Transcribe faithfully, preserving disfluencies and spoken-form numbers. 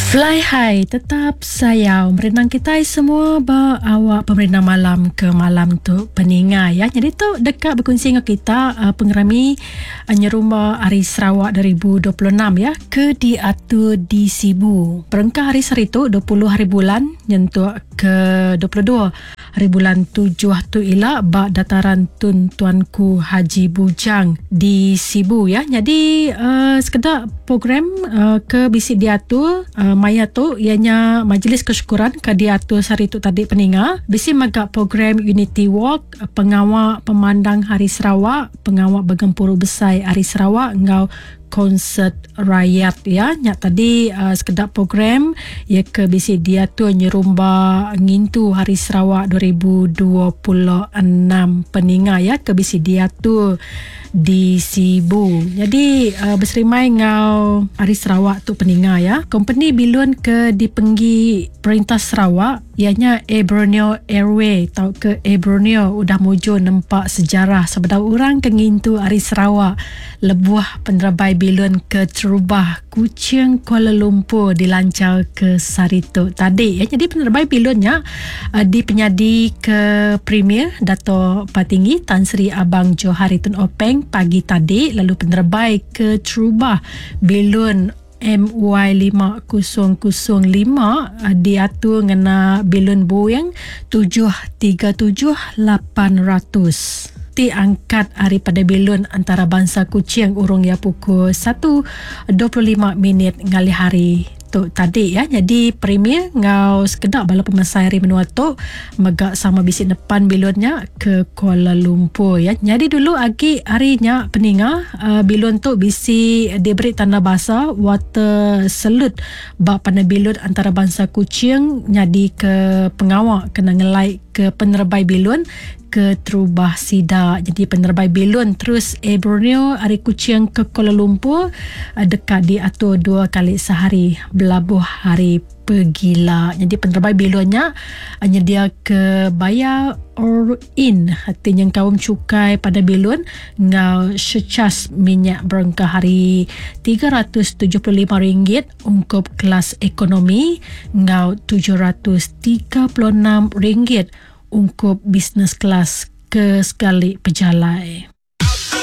Fly high, tetap sayau. Merenang kita semua bawa pemerenang malam ke malam tu peningai ya. Jadi tu dekat berkongsi dengan kita uh, pengerami uh, Nyerumba Hari Sarawak dua ribu dua puluh enam ya ke diatur di Sibu. Perengkah hari sari tu dua puluh hari bulan nyentuh ke dua puluh dua hari bulan tujuh tu ila bak dataran Tun Tuanku Haji Bujang di Sibu ya. Jadi uh, sekedar program uh, ke bisik diatur uh, maya tu ianya majlis kesyukuran ke diatur sari tu tadi peninga bisi magak program Unity Walk, pengawal pemandang Hari Sarawak, pengawal bergempuru besar Hari Sarawak ngau konsert rakyat ya. Nyak tadi uh, sekedar program ya ke bisi diatur Nyerumba ngintu Hari Sarawak dua ribu dua puluh enam peninga ya ke bisi diatur di Sibu. Jadi uh, berserimai ngau Hari Sarawak tu peninga ya. Company bilun ke dipenggi Perintah Sarawak ianya Air Borneo Airway tau ke Air Borneo udah mujo nampak sejarah sebenar orang ke ngintu Hari Sarawak lebuah penerabai bilun ke Terubah Kuching Kuala Lumpur dilancar ke Saritu tadi ya. Jadi penerabai bilunnya uh, di penyadi ke Premier Dato' Patinggi Tan Sri Abang Johari Tun Openg pagi tadi, lalu penerabai ke Terubah bilun M Y lima kosong lima uh, diatur ngena bilun Boeing tujuh tiga tujuh lapan ratus. Ti angkat hari pada bilun antarabangsa Kuching urung ya pukul satu dua puluh lima minit ngali hari tu tadi ya. Jadi premier ngau sekedar bala pemasai hari menua tu megak sama bisik depan bilunnya ke Kuala Lumpur ya. Jadi dulu agi harinya peninga uh, bilun tu bisi diberi tanda bahasa water salute bak pada bilun antarabangsa Kuching nyadi ke pengawal kena ngelai ke penerabai bilun ke Terubah Sida. Jadi penerabai bilun terus Air Borneo Hari Kuching ke Kuala Lumpur uh, dekat diatur dua kali sehari belabuh hari pegila. Jadi penerabai bilunnya hanya dia ke bayar or in artinya kaum cukai pada bilun ngau secas minyak berengkah hari tiga ratus tujuh puluh lima ringgit untuk kelas ekonomi ngau tujuh ratus tiga puluh enam ringgit untuk business class ke sekali pejalai.